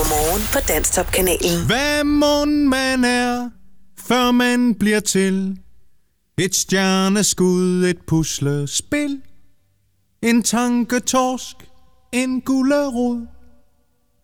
Morgen på Danstop-kanalen. Hvad mon man er, før man bliver til? Et stjerneskud, et puslespil, en tanketorsk, en gulerod.